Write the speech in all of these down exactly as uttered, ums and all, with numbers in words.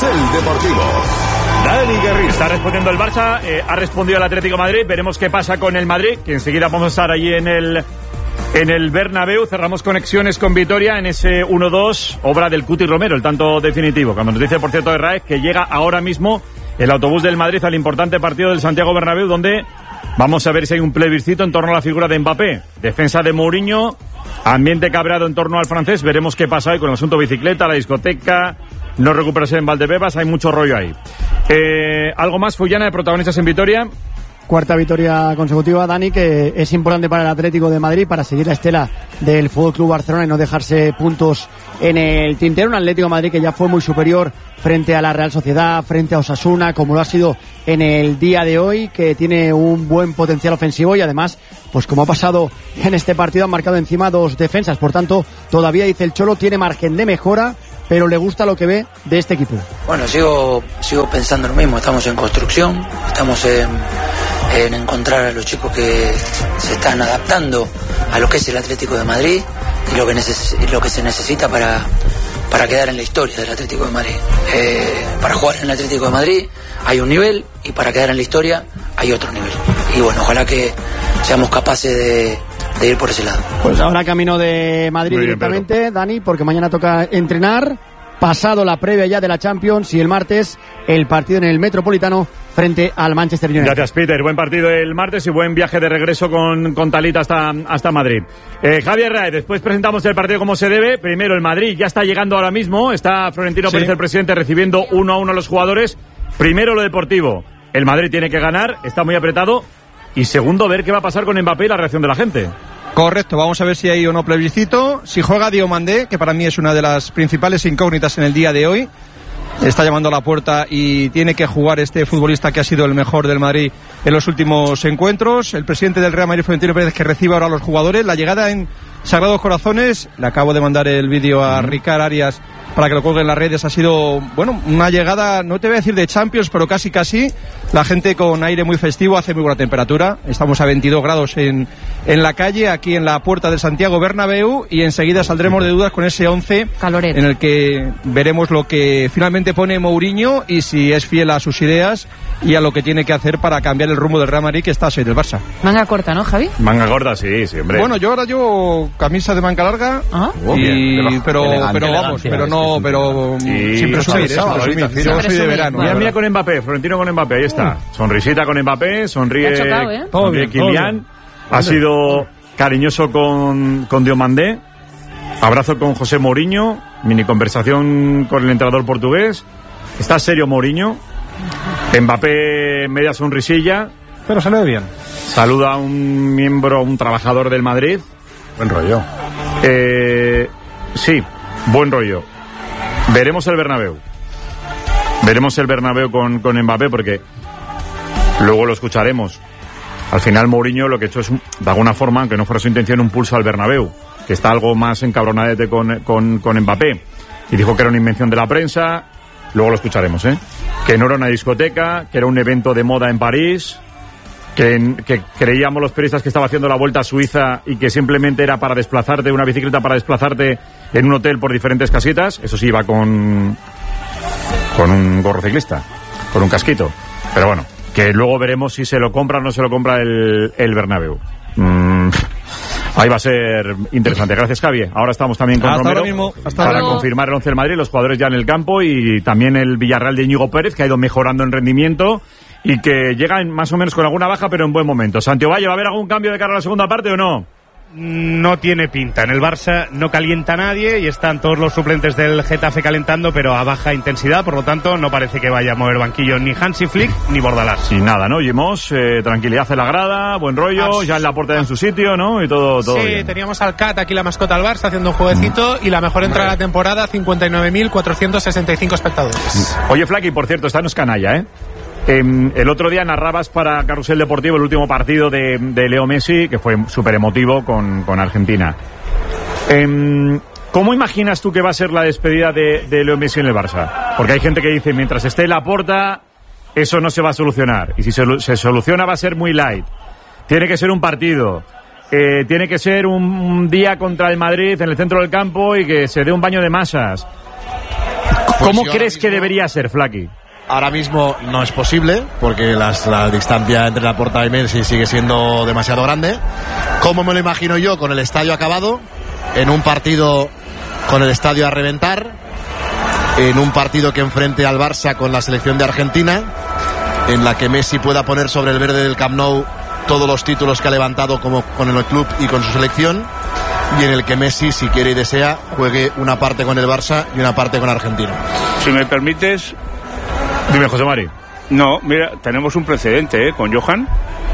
Carrusel Deportivo. Dani Guerrero. Está respondiendo el Barça, eh, ha respondido el Atlético de Madrid. Veremos qué pasa con el Madrid, que enseguida vamos a estar allí en el, en el Bernabéu. Cerramos conexiones con Vitoria en ese uno dos, obra del Cuti Romero, el tanto definitivo. Cuando nos dice, por cierto, de Raez, que llega ahora mismo el autobús del Madrid al importante partido del Santiago Bernabéu, donde vamos a ver si hay un plebiscito en torno a la figura de Mbappé. Defensa de Mourinho, ambiente cabreado en torno al francés. Veremos qué pasa hoy con el asunto bicicleta, la discoteca, no recuperarse en Valdebebas. Hay mucho rollo ahí. Eh, ¿Algo más, Fullana, de protagonistas en Vitoria? Cuarta victoria consecutiva, Dani, que es importante para el Atlético de Madrid para seguir la estela del F C Barcelona y no dejarse puntos en el tintero. Un Atlético de Madrid que ya fue muy superior frente a la Real Sociedad, frente a Osasuna, como lo ha sido en el día de hoy, que tiene un buen potencial ofensivo y además, pues como ha pasado en este partido, han marcado encima dos defensas. Por tanto, todavía, dice el Cholo, tiene margen de mejora, pero le gusta lo que ve de este equipo. Bueno, sigo sigo pensando lo mismo. Estamos en construcción, estamos en, en encontrar a los chicos que se están adaptando a lo que es el Atlético de Madrid y lo que, neces- lo que se necesita para, para quedar en la historia del Atlético de Madrid. Eh, para jugar en el Atlético de Madrid hay un nivel y para quedar en la historia hay otro nivel. Y bueno, ojalá que seamos capaces de... de ir por ese lado. Pues ahora camino de Madrid Muy bien, directamente, Pedro. Dani, porque mañana toca entrenar, pasado la previa ya de la Champions y el martes el partido en el Metropolitano frente al Manchester United. Gracias, Peter. Buen partido el martes y buen viaje de regreso con, con Talita hasta, hasta Madrid. Eh, Javier Raez, después presentamos el partido como se debe. Primero, el Madrid ya está llegando ahora mismo. Está Florentino Sí. Pérez, el presidente, recibiendo uno a uno a los jugadores. Primero, lo deportivo. El Madrid tiene que ganar, está muy apretado. Y segundo, ver qué va a pasar con Mbappé y la reacción de la gente. Correcto, vamos a ver si hay o no plebiscito. Si juega Diomandé, que para mí es una de las principales incógnitas en el día de hoy. Está llamando a la puerta y tiene que jugar este futbolista que ha sido el mejor del Madrid en los últimos encuentros. El presidente del Real Madrid, Florentino Pérez, que recibe ahora a los jugadores. La llegada en Sagrados Corazones, le acabo de mandar el vídeo a Ricard Arias para que lo colgue en las redes. Ha sido, bueno, una llegada, no te voy a decir de Champions, pero casi casi. La gente con aire muy festivo, hace muy buena temperatura. Estamos a veintidós grados en, en la calle, aquí en la puerta del Santiago Bernabéu, y enseguida saldremos de dudas con ese once Calorero, en el que veremos lo que finalmente pone Mourinho y si es fiel a sus ideas y a lo que tiene que hacer para cambiar el rumbo del Real Madrid, que está a seis del Barça. manga corta, ¿no, Javi? Manga gorda, sí, siempre. Bueno, yo ahora llevo camisa de manga larga, ¿Ah? Oh, y, bien, pero, elegante, pero vamos, elegancia, pero es no, que es pero Sí, sin presumir, eso, ¿eh? eso, Sin presumir. eso, Yo eso. soy de verano. Mira, la mira verdad. con Mbappé, Florentino con Mbappé, ahí está. Sonrisita con Mbappé, sonríe, Te ha chocado, ¿eh? Todo sonríe bien, todo Kylian. bien. Ha sido cariñoso con, con Diomandé. Abrazo con José Mourinho. Mini conversación con el entrenador portugués. Está serio Mourinho. Mbappé, media sonrisilla. Pero se le ve bien. Saluda a un miembro, a un trabajador del Madrid. Buen rollo. Eh, sí, buen rollo. Veremos el Bernabéu. Veremos el Bernabéu con, con Mbappé, porque luego lo escucharemos. Al final Mourinho lo que ha hecho es, de alguna forma, aunque no fuera su intención, un pulso al Bernabéu, que está algo más encabronadete con, con, con Mbappé. Y dijo que era una invención de la prensa. Luego lo escucharemos, ¿eh? Que no era una discoteca, que era un evento de moda en París, que, que creíamos los periodistas que estaba haciendo la Vuelta a Suiza y que simplemente era para desplazarte, una bicicleta para desplazarte en un hotel por diferentes casitas. Eso sí, iba con, con un gorro ciclista, con un casquito. Pero bueno, que luego veremos si se lo compra o no se lo compra el, el Bernabéu. Mm, ahí va a ser interesante. Gracias, Javi. Ahora estamos también con Hasta Romero ahora mismo. Hasta para luego. confirmar el once del Madrid, los jugadores ya en el campo, y también el Villarreal de Íñigo Pérez, que ha ido mejorando en rendimiento y que llega en, más o menos con alguna baja, pero en buen momento. Santiago Valle, ¿va a haber algún cambio de cara a la segunda parte o no? No tiene pinta. En el Barça no calienta nadie y están todos los suplentes del Getafe calentando, pero a baja intensidad. Por lo tanto, no parece que vaya a mover banquillo ni Hansi Flick ni Bordalás. Sin nada, ¿no? Yemos, eh, tranquilidad en la grada, buen rollo, Ah, ya en la puerta en su sitio, ¿no? Y todo, todo Sí, bien. teníamos al Cat, aquí la mascota del Barça, haciendo un jueguecito, y la mejor entrada de la temporada, cincuenta y nueve mil cuatrocientos sesenta y cinco espectadores. Oye, Flaky, por cierto, esta no es canalla, ¿eh? Eh, el otro día narrabas para Carrusel Deportivo el último partido de, de Leo Messi, que fue súper emotivo con, con Argentina. Eh, ¿Cómo imaginas tú que va a ser la despedida de, de Leo Messi en el Barça? Porque hay gente que dice, mientras esté Laporta, eso no se va a solucionar. Y si se, se soluciona va a ser muy light. Tiene que ser un partido. Eh, tiene que ser un, un día contra el Madrid en el centro del campo y que se dé un baño de masas. ¿Cómo Pues crees mismo, que debería ser, Flaky? Ahora mismo no es posible, porque las, la distancia entre Laporta y Messi sigue siendo demasiado grande. ¿Cómo me lo imagino yo? Con el estadio acabado, en un partido con el estadio a reventar, en un partido que enfrente al Barça con la selección de Argentina, en la que Messi pueda poner sobre el verde del Camp Nou todos los títulos que ha levantado como con el club y con su selección, y en el que Messi, si quiere y desea, juegue una parte con el Barça y una parte con Argentina. Si me permites... Dime, José Mari. No, mira, tenemos un precedente, ¿eh? Con Johan.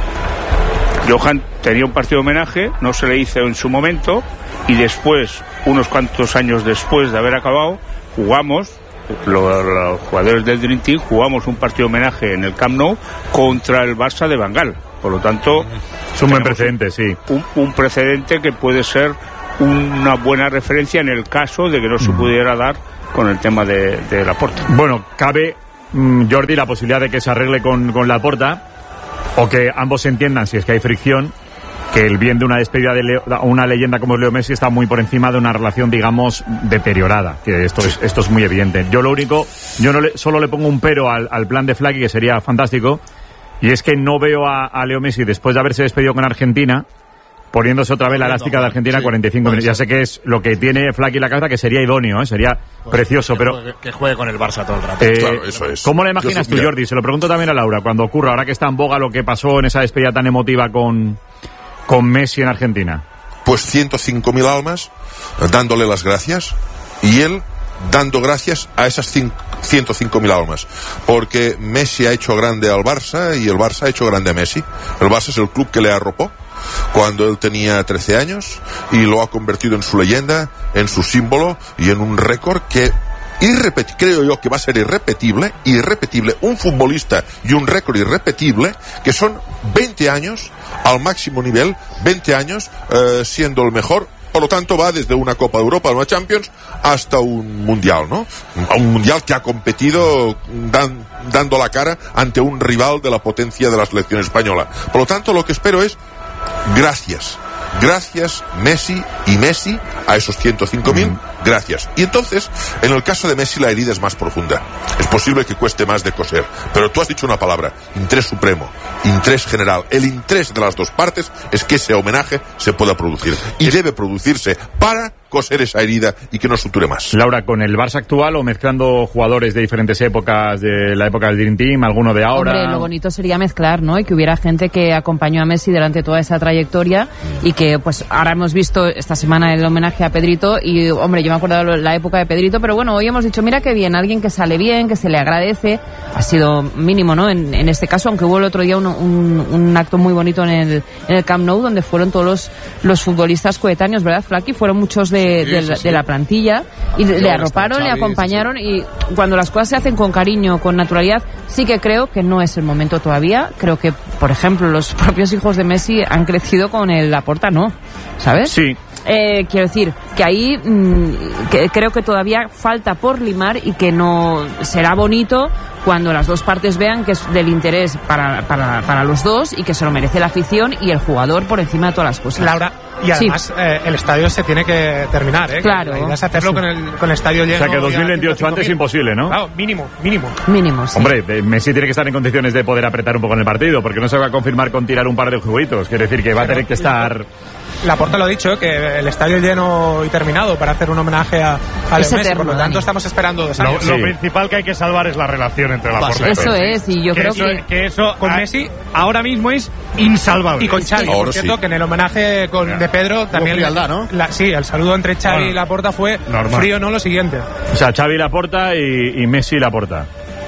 Johan tenía un partido de homenaje, no se le hizo en su momento, y después, unos cuantos años después de haber acabado, jugamos, los, los jugadores del Dream Team, jugamos un partido de homenaje en el Camp Nou contra el Barça de Van Gaal. Por lo tanto, es un buen precedente, sí. Un, un precedente que puede ser una buena referencia en el caso de que no se pudiera dar con el tema de, de Laporta. Bueno, cabe, mmm, Jordi, la posibilidad de que se arregle con, con Laporta, o que ambos entiendan, si es que hay fricción, que el bien de una despedida de Leo, una leyenda como es Leo Messi está muy por encima de una relación, digamos, deteriorada, que esto es, esto es muy evidente. Yo lo único, yo no le, solo le pongo un pero al, al plan de Flaky, que sería fantástico, y es que no veo a, a Leo Messi, después de haberse despedido con Argentina, poniéndose otra vez la elástica de Argentina sí, cuarenta y cinco minutos. Ya sé que es lo que tiene Flaky en la cabeza, que sería idóneo, ¿eh? Sería pues precioso, que pero... Juegue, que juegue con el Barça todo el rato. Eh, claro, eso es. ¿Cómo le imaginas tú, Jordi? Se lo pregunto también a Laura, cuando ocurra, ahora que está en boga lo que pasó en esa despedida tan emotiva con, con Messi en Argentina. Pues ciento cinco mil almas dándole las gracias, y él dando gracias a esas ciento cinco mil almas, porque Messi ha hecho grande al Barça y el Barça ha hecho grande a Messi. El Barça es el club que le arropó cuando él tenía trece años y lo ha convertido en su leyenda, en su símbolo y en un récord que irrepetible, creo yo que va a ser irrepetible, irrepetible, un futbolista y un récord irrepetible, que son veinte años al máximo nivel, veinte años eh, siendo el mejor. Por lo tanto, va desde una Copa de Europa, una Champions, hasta un Mundial, ¿no? Un Mundial que ha competido dan, dando la cara ante un rival de la potencia de la selección española. Por lo tanto, lo que espero es gracias. Gracias, Messi y Messi, a esos ciento cinco mil, gracias. Y entonces, en el caso de Messi, la herida es más profunda. Es posible que cueste más de coser. Pero tú has dicho una palabra, interés supremo, interés general. El interés de las dos partes es que ese homenaje se pueda producir. Y debe producirse para coser esa herida y que no suture más. Laura, ¿con el Barça actual o mezclando jugadores de diferentes épocas, de la época del Dream Team, alguno de ahora? Hombre, lo bonito sería mezclar, ¿no? Y que hubiera gente que acompañó a Messi durante toda esa trayectoria y que, pues, ahora hemos visto esta semana el homenaje a Pedrito y, hombre, yo me acuerdo de la época de Pedrito, pero bueno, hoy hemos dicho, mira qué bien, alguien que sale bien, que se le agradece, ha sido mínimo, ¿no? En, en este caso, aunque hubo el otro día un, un, un acto muy bonito en el, en el Camp Nou, donde fueron todos los, los futbolistas coetáneos, ¿verdad, Flaky? Fueron muchos de, sí, de, sí, sí. de la plantilla y yo le arroparon, Xavi, le acompañaron sí, sí. Y cuando las cosas se hacen con cariño, con naturalidad, sí que creo que no es el momento todavía. Creo que, por ejemplo, los propios hijos de Messi han crecido con el Laporta, ¿no? ¿Sabes? Sí. Eh, quiero decir que ahí mmm, que creo que todavía falta por limar y que no será bonito cuando las dos partes vean que es del interés para, para, para los dos y que se lo merece la afición y el jugador por encima de todas las cosas. Laura, y además sí. eh, el estadio se tiene que terminar, ¿eh? Claro. La idea es hacerlo sí. con, el, con el estadio lleno. O sea que dos mil veintiocho antes es imposible, ¿no? Claro, mínimo, mínimo. Mínimo, sí. Hombre, Messi tiene que estar en condiciones de poder apretar un poco en el partido, porque no se va a confirmar con tirar un par de juguitos. Quiere decir que va Pero, a tener que estar... Laporta lo ha dicho, que el estadio lleno y terminado para hacer un homenaje a, a Leo Messi, por lo tanto estamos esperando dos años. Lo, lo sí. principal que hay que salvar es la relación entre Laporta y Eso es, y yo que creo eso, que... que eso con Messi ahora mismo es insalvable. Y con Xavi, Ahora por cierto, sí. que en el homenaje con, de Pedro también... frialdad, ¿no? La, sí, el saludo entre Xavi bueno, y Laporta fue normal. Frío, no lo siguiente. O sea, Xavi Laporta y, y Messi Laporta.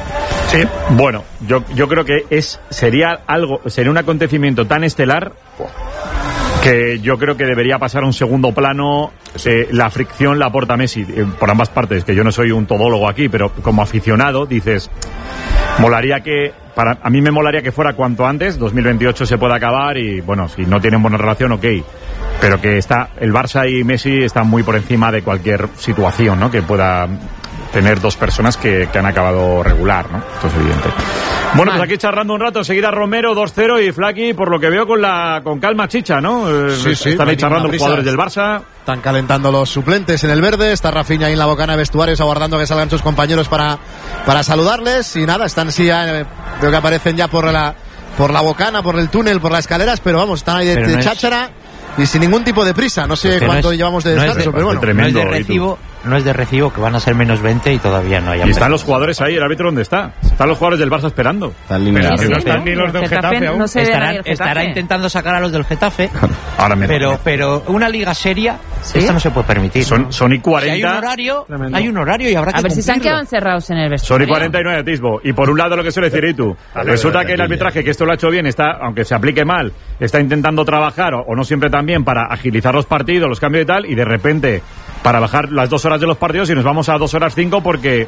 Sí. Bueno, yo, yo creo que es sería algo sería un acontecimiento tan estelar que yo creo que debería pasar a un segundo plano eh, la fricción Laporta-Messi, eh, por ambas partes, que yo no soy un todólogo aquí, pero como aficionado dices, molaría que, para a mí me molaría que fuera cuanto antes, dos mil veintiocho se pueda acabar y, bueno, si no tienen buena relación, ok, pero que está el Barça y Messi están muy por encima de cualquier situación, ¿no?, que pueda tener dos personas que, que han acabado regular, ¿no? Esto es evidente. Bueno, pues aquí charlando un rato, enseguida Romero dos cero y Flaky, por lo que veo, con la con calma chicha, ¿no? Sí, sí. Están ahí charlando los jugadores del Barça. Están calentando los suplentes en el verde. Está Rafinha ahí en la bocana de vestuarios aguardando que salgan sus compañeros para, para saludarles. Y nada, están sí ya, eh, creo que aparecen ya por la, por la bocana, por el túnel, por las escaleras, pero vamos, están ahí de, no de es... cháchara y sin ningún tipo de prisa. No sé cuánto no es, llevamos de descanso, no de, pero bueno. Tremendo, no es de recibo, no es de recibo que van a ser menos veinte y todavía no hay. Y están los jugadores ahí, ¿el árbitro dónde está? Están los jugadores del Barça esperando. Están eliminados. Sí, sí, no están ni los del Getafe, Getafe aún. No estarán, estará intentando sacar a los del Getafe. Ahora me pero, pero una liga seria, ¿sí? Esto no se puede permitir. Son, son y cuarenta. Si hay un horario, hay un horario y habrá que A ver cumplirlo. si se han quedado encerrados en el vestuario. Son y cuarenta y nueve, Tisbo. Y por un lado lo que suele decir Itu. Resulta que el arbitraje, que esto lo ha hecho bien, está, aunque se aplique mal, está intentando trabajar, o, o no siempre tan bien, para agilizar los partidos, los cambios y tal, y de repente para bajar las dos horas de los partidos y nos vamos a dos horas cinco porque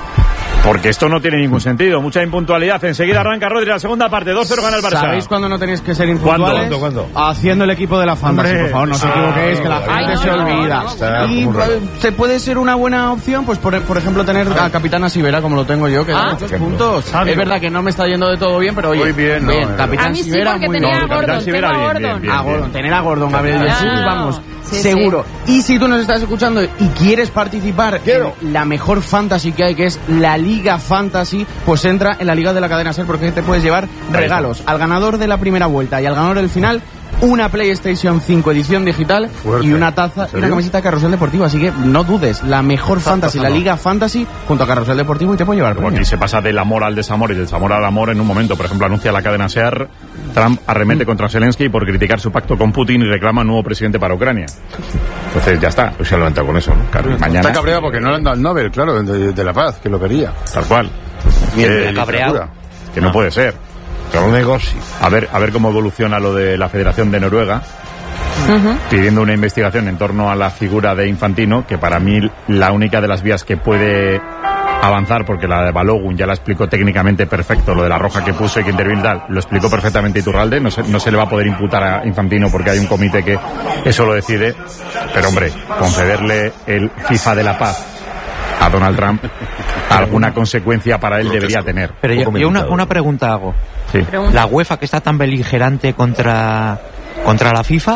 porque esto no tiene ningún sentido. Mucha impuntualidad. Enseguida arranca Rodri la segunda parte. dos cero gana el Barça. ¿Sabéis cuándo no tenéis que ser impuntuales? ¿Cuándo? ¿Cuándo? Haciendo el equipo de la Fantasy, por favor, no os equivoquéis, que la gente Ay, se no, olvida. no, no, y eh, se puede ser una buena opción, pues por, por ejemplo, tener a Capitana Sivera, como lo tengo yo, que Ah. da muchos puntos. Es verdad que no me está yendo de todo bien, pero oye, Muy bien, no, no. Capitán A mí sí, Sivera, porque muy tenía bien. a Gordon, Capitán Sivera, tengo a bien, Gordon. bien, A Gordon, tener a Gordon, Gabriel Claro. Jesús, vamos, Sí, seguro. Y si tú nos estás escuchando y quieres participar Quiero. en la mejor fantasy que hay, que es la Liga Fantasy, pues entra en la Liga de la Cadena Ser, porque te puedes llevar regalos al ganador de la primera vuelta y al ganador del final, una PlayStation cinco edición digital Fuerte. y una taza y una camiseta de Carrusel Deportivo. Así que no dudes, la mejor fantasy, la Liga Fantasy, junto a Carrusel Deportivo, y te puede llevar Como aquí premios. se pasa del amor al desamor y del desamor al amor en un momento. Por ejemplo, anuncia la cadena SER, Trump arremete contra Zelensky por criticar su pacto con Putin y reclama nuevo presidente para Ucrania. Entonces ya está. Pues se ha levantado con eso, ¿no? Claro, mañana, Está cabreado porque no le han dado el Nobel, claro, de, de la paz, que lo quería. tal cual. Bien, Eh, cabreado. Que no puede ser. Pero un negocio. A ver, a ver cómo evoluciona lo de la Federación de Noruega, Ujú. pidiendo una investigación en torno a la figura de Infantino, que para mí la única de las vías que puede avanzar, porque la de Balogun ya la explicó técnicamente perfecto, lo de la roja que puso y que intervino y tal, lo explicó perfectamente Iturralde, no se, no se le va a poder imputar a Infantino porque hay un comité que eso lo decide, pero hombre, concederle el FIFA de la paz a Donald Trump, alguna consecuencia para él debería tener. Pero yo, yo una, una pregunta hago. Sí. La UEFA, que está tan beligerante contra, contra la FIFA,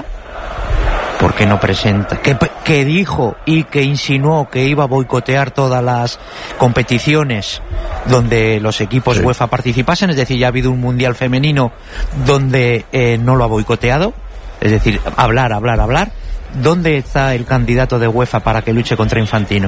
¿por qué no presenta? Que, que dijo y que insinuó que iba a boicotear todas las competiciones donde los equipos Sí. UEFA participasen, es decir, ya ha habido un mundial femenino donde eh, no lo ha boicoteado, es decir, hablar, hablar, hablar. ¿Dónde está el candidato de UEFA para que luche contra Infantino?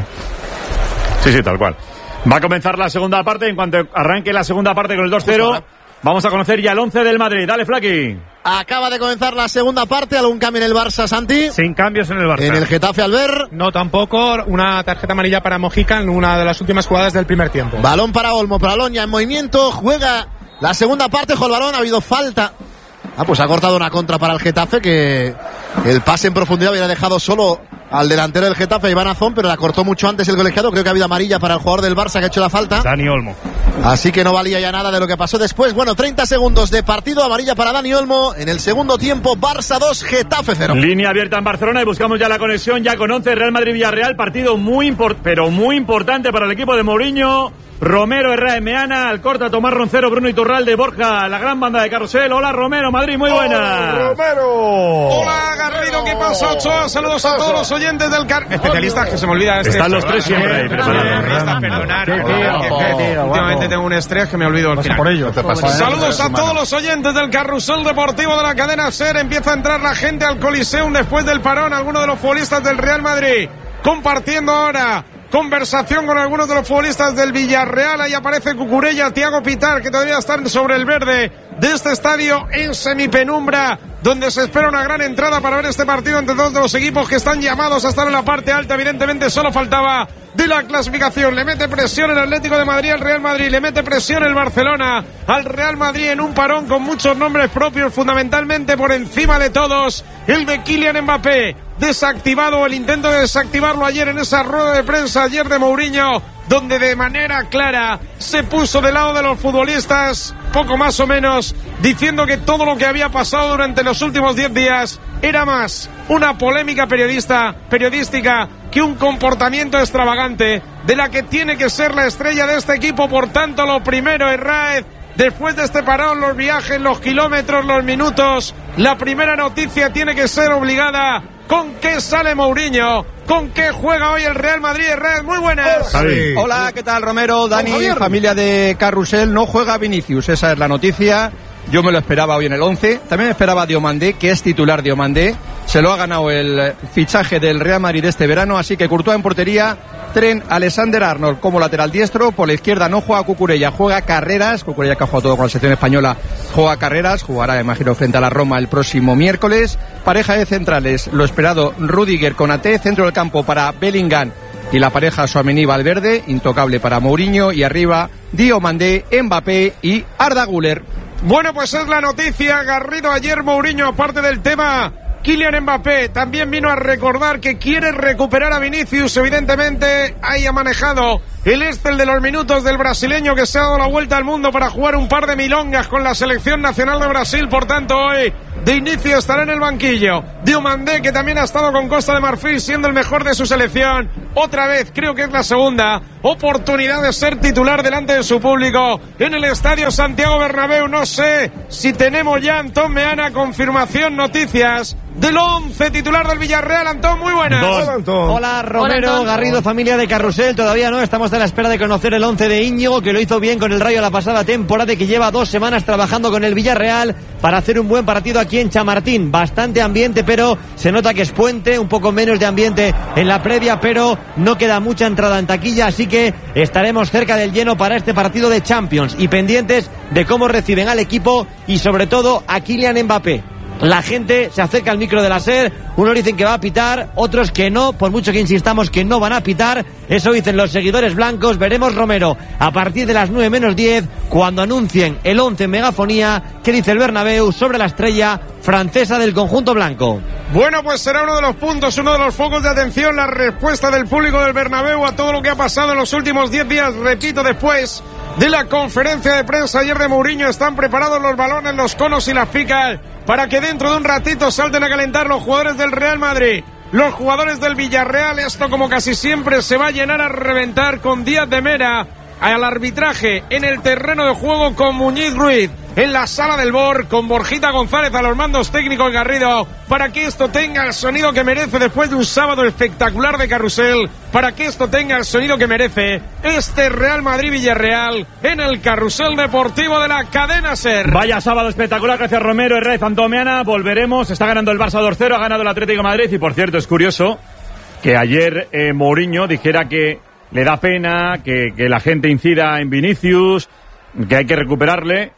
Sí, sí, tal cual. Va a comenzar la segunda parte. En cuanto arranque la segunda parte con el dos cero, vamos a conocer ya el once del Madrid. Dale, Flaky. Acaba de comenzar la segunda parte. ¿Algún cambio en el Barça, Santi? Sin cambios en el Barça. En el Getafe, Albert. No, tampoco. Una tarjeta amarilla para Mojica en una de las últimas jugadas del primer tiempo. Balón para Olmo, para Alon ya en movimiento. Juega la segunda parte. Ojo el balón, ha habido falta. Ah, pues ha cortado una contra para el Getafe, que el pase en profundidad hubiera dejado solo al delantero del Getafe, Iván Azón, pero la cortó mucho antes el colegiado. Creo que ha habido amarilla para el jugador del Barça que ha hecho la falta. Dani Olmo. Así que no valía ya nada de lo que pasó después. Bueno, treinta segundos de partido, amarilla para Dani Olmo. En el segundo tiempo, Barça dos, Getafe cero. Línea abierta en Barcelona y buscamos ya la conexión ya con once Real Madrid-Villarreal. Partido muy importante, pero muy importante para el equipo de Mourinho. Romero, Herrera, Meana, Alcorta, Tomás Roncero, Bruno Iturralde, Borja, la gran banda de Carrusel. Hola Romero, Madrid, muy buena. Romero. Hola Garrido, ¿qué pasa, Ochoa? Saludos a todos los oyentes del car... Especialistas, que se me olvida este. Están los tres siempre ahí. Especialistas, perdonar. perdonad, Últimamente tengo un estrés que me olvido al final. Por ello, te pasa. Saludos a todos los oyentes del Carrusel Deportivo de la cadena SER. Empieza a entrar la gente al Coliseum después del parón. Algunos de los futbolistas del Real Madrid compartiendo ahora conversación con algunos de los futbolistas del Villarreal. Ahí aparece Cucurella, Thiago Pitar, que todavía están sobre el verde de este estadio en semipenumbra, donde se espera una gran entrada para ver este partido entre dos de los equipos que están llamados a estar en la parte alta. Evidentemente solo faltaba de la clasificación. Le mete presión el Atlético de Madrid al Real Madrid, le mete presión el Barcelona al Real Madrid en un parón con muchos nombres propios, fundamentalmente por encima de todos el de Kylian Mbappé, desactivado, el intento de desactivarlo ayer en esa rueda de prensa ayer de Mourinho, donde de manera clara se puso del lado de los futbolistas, poco más o menos, diciendo que todo lo que había pasado durante los últimos diez días era más una polémica periodista, periodística que un comportamiento extravagante de la que tiene que ser la estrella de este equipo. Por tanto, lo primero, Herráez, después de este parón, los viajes, los kilómetros, los minutos, la primera noticia tiene que ser obligada. ¿Con qué sale Mourinho? ¿Con qué juega hoy el Real Madrid? Herráez, muy buenas. Sí. Hola, ¿qué tal, Romero, Dani, familia de Carrusel? No juega Vinicius, esa es la noticia. Yo me lo esperaba hoy en el once. También me esperaba Diomandé, que es titular Diomandé. Se lo ha ganado el fichaje del Real Madrid este verano, así que Courtois en portería. Trent Alexander-Arnold como lateral diestro. Por la izquierda no juega Cucurella, juega Carreras. Cucurella, que ha jugado todo con la selección española, juega Carreras. Jugará, imagino, frente a la Roma el próximo miércoles. Pareja de centrales, lo esperado Rüdiger con A T. Centro del campo para Bellingham y la pareja Tchouaméni-Valverde, intocable para Mourinho. Y arriba Diomandé, Mbappé y Arda Güler. Bueno, pues es la noticia. Garrido, ayer Mourinho, aparte del tema Kylian Mbappé, también vino a recordar que quiere recuperar a Vinicius. Evidentemente haya manejado el Excel de los minutos del brasileño, que se ha dado la vuelta al mundo para jugar un par de milongas con la selección nacional de Brasil. Por tanto, hoy de inicio estará en el banquillo Diomandé, que también ha estado con Costa de Marfil siendo el mejor de su selección. Otra vez, creo que es la segunda oportunidad de ser titular delante de su público en el Estadio Santiago Bernabéu. No sé si tenemos ya, Antón Meana, confirmación, noticias del once titular del Villarreal. Antón, muy buenas. Hola, Antón. Hola, Romero, Hola, Antón. Garrido, familia de Carrusel. Todavía no, estamos a la espera de conocer el once de Íñigo, que lo hizo bien con el Rayo la pasada temporada y que lleva dos semanas trabajando con el Villarreal para hacer un buen partido aquí en Chamartín. Bastante ambiente, pero se nota que es puente, un poco menos de ambiente en la previa, pero no queda mucha entrada en taquilla, así que estaremos cerca del lleno para este partido de Champions y pendientes de cómo reciben al equipo y sobre todo a Kylian Mbappé. La gente se acerca al micro de la SER, unos dicen que va a pitar, otros que no, por mucho que insistamos que no van a pitar. Eso dicen los seguidores blancos. Veremos, Romero, a partir de las nueve menos diez, cuando anuncien el once en megafonía, qué dice el Bernabéu sobre la estrella francesa del conjunto blanco. Bueno, pues será uno de los puntos, uno de los focos de atención, la respuesta del público del Bernabéu a todo lo que ha pasado en los últimos diez días. Repito, después de la conferencia de prensa ayer de Mourinho, están preparados los balones, los conos y las picas para que dentro de un ratito salten a calentar los jugadores del Real Madrid, los jugadores del Villarreal. Esto, como casi siempre, se va a llenar a reventar con Díaz de Mera al arbitraje en el terreno de juego, con Muñiz Ruiz en la sala del B O R, con Borjita González a los mandos técnicos, Garrido, para que esto tenga el sonido que merece después de un sábado espectacular de Carrusel, para que esto tenga el sonido que merece este Real Madrid-Villarreal en el Carrusel Deportivo de la cadena SER. Vaya sábado espectacular, gracias Romero, Herráez, Antón Meana. Volveremos, está ganando el Barça dos cero, ha ganado el Atlético de Madrid y, por cierto, es curioso que ayer eh, Mourinho dijera que le da pena que, que la gente incida en Vinicius, que hay que recuperarle,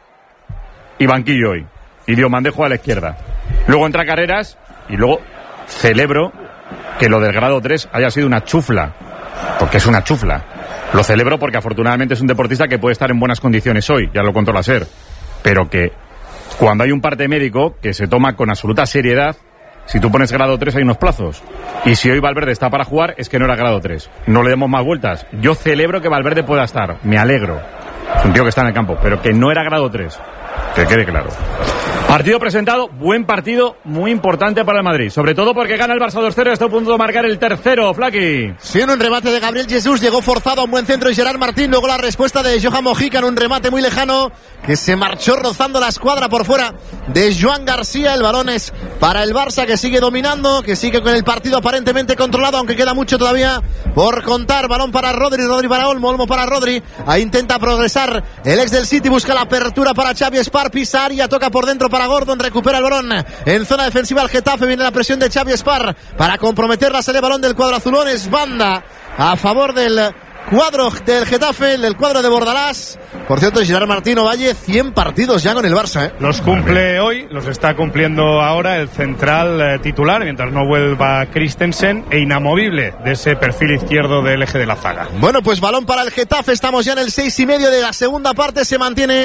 y banquillo hoy. Y Diomandé juega a la izquierda. Luego entra Carreras y luego celebro que lo del grado tres haya sido una chufla, porque es una chufla. Lo celebro porque afortunadamente es un deportista que puede estar en buenas condiciones hoy, ya lo controla SER, pero que cuando hay un parte médico que se toma con absoluta seriedad, si tú pones grado tres hay unos plazos. Y si hoy Valverde está para jugar, es que no era grado tres. No le demos más vueltas. Yo celebro que Valverde pueda estar. Me alegro. Es un tío que está en el campo, pero que no era grado tres. Que quede claro. Partido presentado, buen partido, muy importante para el Madrid. Sobre todo porque gana el Barça dos cero y está a punto de marcar el tercero, Flaqui. Sí, en un remate de Gabriel Jesús, llegó forzado a un buen centro y Gerard Martín. Luego la respuesta de Johan Mojica en un remate muy lejano que se marchó rozando la escuadra por fuera de Joan García. El balón es para el Barça, que sigue dominando, que sigue con el partido aparentemente controlado, aunque queda mucho todavía por contar. Balón para Rodri, Rodri para Olmo, Olmo para Rodri. Ahí intenta progresar el ex del City, busca la apertura para Xavi Espar, pisa área, toca por dentro para Gordon, recupera el balón en zona defensiva el Getafe. Viene la presión de Xavi Espar para comprometerla, sale el balón del cuadro azulón, es banda a favor del cuadro del Getafe, del cuadro de Bordalás. Por cierto, Gerard Martín Ovalle, cien partidos ya con el Barça, ¿eh? Los cumple hoy, los está cumpliendo ahora el central eh, titular, mientras no vuelva Christensen, e inamovible de ese perfil izquierdo del eje de la zaga. Bueno, pues balón para el Getafe, estamos ya en el seis y medio de la segunda parte, se mantiene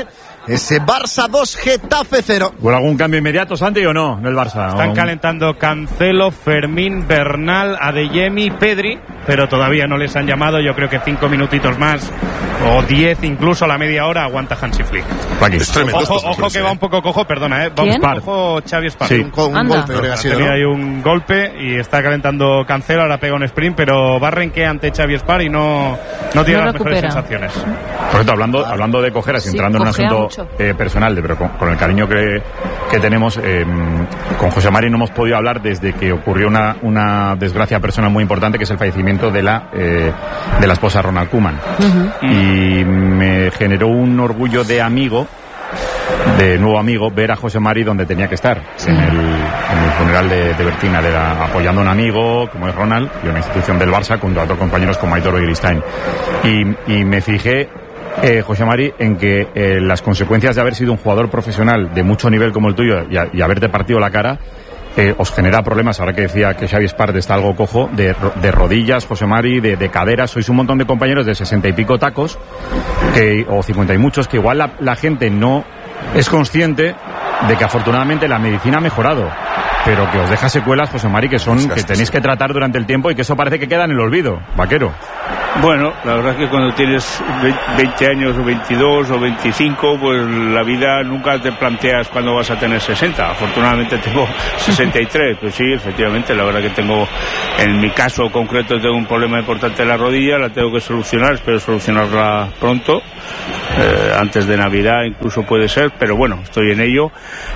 ese Barça dos, Getafe cero. ¿Hubo algún cambio inmediato, Santi, o no, en el Barça? Están ¿O... calentando Cancelo, Fermín, Bernal, Adeyemi, Pedri, pero todavía no les han llamado. Yo creo que cinco minutitos más, o diez incluso, a la media hora, aguanta Hansi Flick. Es tremendo. Ojo, ojo que va un poco cojo, perdona, ¿eh? Va ¿Quién? un poco Xavi Espar. Sí. Un, un golpe, creo que ha sido, Tenía ¿no? ahí un golpe y está calentando Cancelo, ahora pega un sprint, pero va a renquear ante Xavi Espar y no, no tiene No las recupera. mejores sensaciones. Por cierto, hablando, hablando de cojeras, Sí, entrando en un cojea asunto mucho. eh, personal, de, pero con, con el cariño que, que tenemos, eh, con José Mari no hemos podido hablar desde que ocurrió una, una desgracia personal muy importante, que es el fallecimiento de la, eh, de la esposa de Ronald Koeman. Uh-huh. Y me generó un orgullo de amigo, de nuevo amigo, ver a José Mari donde tenía que estar, Sí. en, el, en el funeral de, de Bertina, de la, apoyando a un amigo como es Ronald y una institución del Barça junto a otros compañeros como Aitor Begiristain. Y, y me fijé, eh, José Mari, en que eh, las consecuencias de haber sido un jugador profesional de mucho nivel como el tuyo y, a, y haberte partido la cara, Eh, os genera problemas. Ahora que decía que Xavi Espart está algo cojo, de, de rodillas, José Mari, de, de caderas. Sois un montón de compañeros de sesenta y pico tacos, que, o cincuenta y muchos, que igual la, la gente no es consciente de que afortunadamente la medicina ha mejorado, pero que os deja secuelas, José Mari, que son que tenéis que tratar durante el tiempo y que eso parece que queda en el olvido. Vaquero. Bueno, la verdad es que cuando tienes veinte años o veintidós o veinticinco, pues la vida nunca te planteas cuándo vas a tener sesenta. Afortunadamente tengo sesenta y tres, pues sí, efectivamente, la verdad que tengo, en mi caso concreto, tengo un problema importante en la rodilla, la tengo que solucionar, espero solucionarla pronto, eh, antes de Navidad incluso puede ser, pero bueno, estoy en ello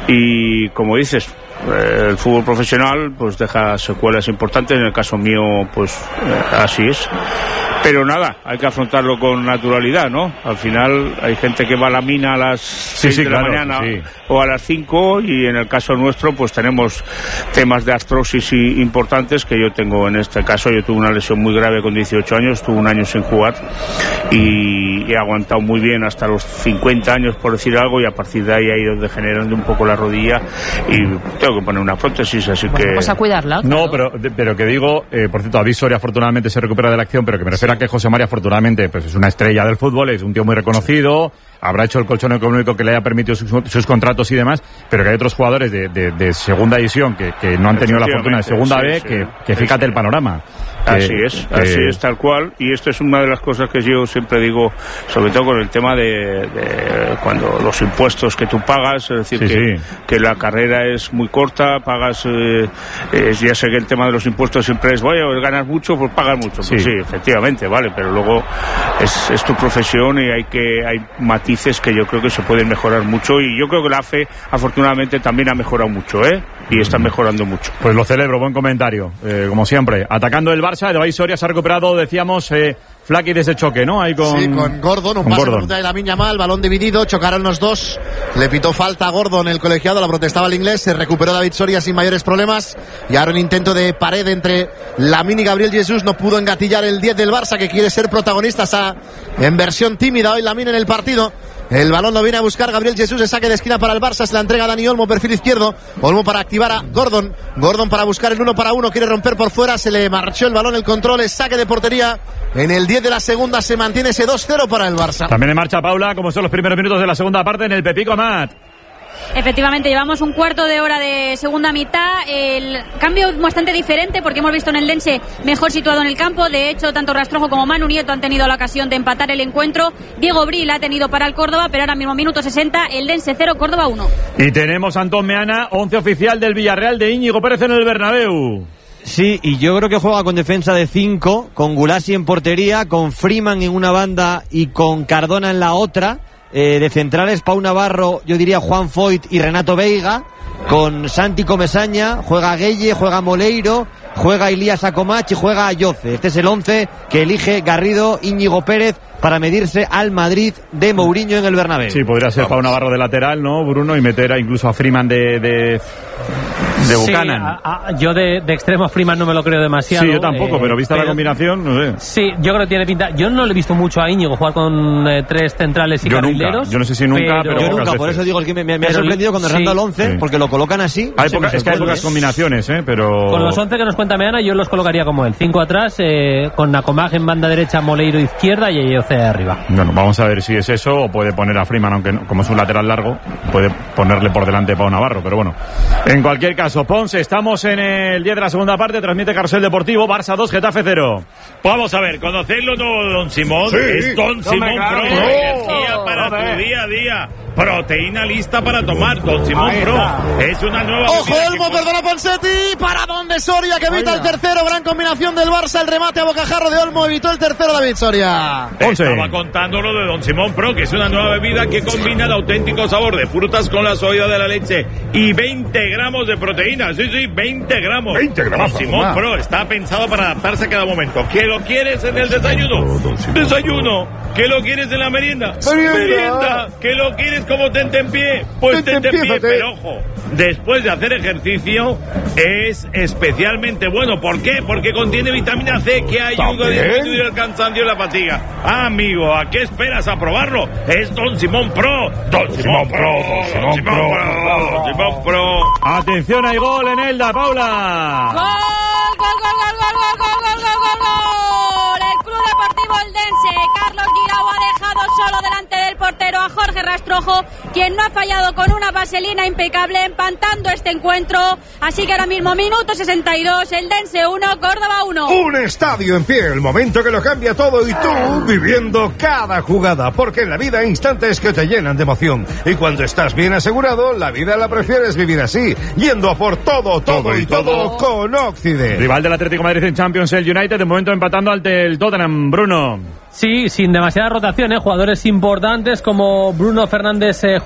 y como dices, el fútbol profesional pues deja secuelas importantes, en el caso mío pues eh, así es, pero nada, hay que afrontarlo con naturalidad, ¿no? Al final hay gente que va a la mina a las seis sí, de claro, la mañana sí. o a las cinco, y en el caso nuestro pues tenemos temas de artrosis y- importantes que yo tengo. En este caso yo tuve una lesión muy grave con dieciocho años, tuve un año sin jugar y he aguantado muy bien hasta los cincuenta años, por decir algo, y a partir de ahí ha ido degenerando un poco la rodilla y tengo que poner una prótesis, así que... Pues a cuidarla. No, pero, pero que digo, eh, por cierto, David Soria afortunadamente se recupera de la acción, pero que me refiero a que José María afortunadamente pues es una estrella del fútbol, es un tío muy reconocido, habrá hecho el colchón económico que le haya permitido sus, sus contratos y demás, pero que hay otros jugadores de, de, de segunda división que, que no han tenido la fortuna de segunda sí, B, sí. que, que fíjate el panorama. Que- Así es, que- así es, tal cual. Y esto es una de las cosas que yo siempre digo, sobre todo con el tema de, de cuando los impuestos que tú pagas, es decir, Sí, que, sí. que la carrera es muy corta, pagas, eh, eh, ya sé que el tema de los impuestos siempre es, vaya, ganas mucho, pues pagas mucho. Sí. Pues sí, efectivamente, vale, pero luego es, es tu profesión y hay que hay matices que yo creo que se pueden mejorar mucho, y yo creo que la A F E afortunadamente también ha mejorado mucho, ¿eh? Y está mejorando mucho. Pues lo celebro, buen comentario, eh, como siempre. Atacando el Barça, de Soria se ha recuperado, decíamos, eh, Flaky de ese choque, ¿no? Ahí con, Sí, con Gordon, un con pase Gordon. por de la Miña mal, balón dividido, chocaron los dos, le pitó falta a Gordon el colegiado, la protestaba el inglés, se recuperó David Soria sin mayores problemas, y ahora un intento de pared entre Lamine y Gabriel Jesús, no pudo engatillar el diez del Barça, que quiere ser protagonista, está en versión tímida hoy Lamine en el partido. El balón lo viene a buscar Gabriel Jesús, de saque de esquina para el Barça, se la entrega a Dani Olmo, perfil izquierdo, Olmo para activar a Gordon, Gordon para buscar el uno para uno, quiere romper por fuera, se le marchó el balón, el control, es saque de portería, en el diez de la segunda se mantiene ese dos cero para el Barça. También en marcha Paula, como son los primeros minutos de la segunda parte en el Pepico Amat. Efectivamente, llevamos un cuarto de hora de segunda mitad. El cambio es bastante diferente porque hemos visto en el Lense mejor situado en el campo. De hecho, tanto Rastrojo como Manu Nieto han tenido la ocasión de empatar el encuentro. Diego Bril ha tenido para el Córdoba, pero ahora mismo minuto sesenta, el Lense cero, Córdoba uno. Y tenemos a Antón Meana, once oficial del Villarreal de Íñigo Pérez en el Bernabéu. Sí, y yo creo que juega con defensa de cinco, con Gulasi en portería, con Freeman en una banda y con Cardona en la otra. Eh, de centrales, Pau Navarro, yo diría Juan Foyt y Renato Veiga, con Santi Comesaña, juega Gueye, juega Moleiro, juega Ilías Acomach y juega Ayoce. Este es el once que elige Garrido Íñigo Pérez para medirse al Madrid de Mourinho en el Bernabéu. Sí, podría ser Pau Navarro de lateral, ¿no, Bruno? Y meter a, incluso a Freeman de, de De Buchanan. Sí, a, a, yo de, de extremo Freeman no me lo creo demasiado. Sí, yo tampoco, eh, pero vista pero, la combinación, no sé. Sí, yo creo que tiene pinta. Yo no le he visto mucho a Íñigo jugar con eh, tres centrales y yo carrileros. Nunca. Yo no sé si nunca, pero, pero yo nunca, por eso digo que me, me, me ha sorprendido cuando errando el once, sí. porque lo colocan así. Hay poca, es que hay pocas combinaciones, ¿eh? Pero... Con los once que nos cuenta Meana, yo los colocaría como él. cinco atrás, eh, con Nakomaj en banda derecha, Moleiro izquierda y Eyoce arriba. Bueno, vamos a ver si es eso, o puede poner a Freeman, aunque no, como es un lateral largo, puede ponerle por delante Pau Navarro, pero bueno. En cualquier caso, Ponce, estamos en el diez de la segunda parte, transmite Carrusel Deportivo, Barça dos, Getafe cero. Vamos a ver, ¿conocéis lo nuevo de Don Simón? Sí. Es Don No Simón Pro, no. energía para no, tu día a día. Proteína lista para tomar, Don Simón Pro. Es una nueva... ¡Ojo, Elmo, perdona Ponsetti! Para donde Soria, que evita el tercero. Gran combinación del Barça, el remate a bocajarro de Olmo, evitó el tercero David Soria. Estaba contando lo de Don Simón Pro, que es una nueva bebida que combina el auténtico sabor de frutas con la soya de la leche y veinte gramos de proteína. Sí, sí, veinte gramos. veinte gramos. Don Simón Pro está pensado para adaptarse a cada momento. ¿Qué lo quieres en el desayuno? Desayuno. ¿Qué lo quieres en la merienda? Merienda. Merienda. ¿Qué lo quieres como tentempié? Pues tentempié, pero ojo, después de hacer ejercicio es especialmente bueno. ¿Por qué? Porque contiene vitamina C que ayuda a disminuir el cansancio y la fatiga. Ah, amigo, ¿a qué esperas a probarlo? Es Don Simón Pro. Don Simón Pro. Don Simón Pro. Don Simón Pro. Atención, hay gol en Elda, Paula. ¡Gol, gol, gol, gol, gol, gol, gol, gol, gol, gol, gol! El Club Deportivo Eldense, Carlos Guirao ha dejado solo delante del portero a Jorge Rastrojo, quien no ha fallado con una vaselina impecable, empatando este encuentro. Así que ahora mismo, minuto sesenta y dos, Eldense uno, Córdoba uno. Un estadio en pie, el momento que lo cambia todo y tú viviendo cada jugada, porque en la vida hay instantes que te llenan de emoción. Y cuando estás bien asegurado, la vida la prefieres vivir así, yendo a por todo, todo, todo y todo, todo con Occident. Rival del Atlético de Madrid en Champions, el United, de momento empatando ante el Tottenham, Bruno. Sí, sin demasiada rotación, ¿eh? Jugadores importantes como Bruno Fernández eh,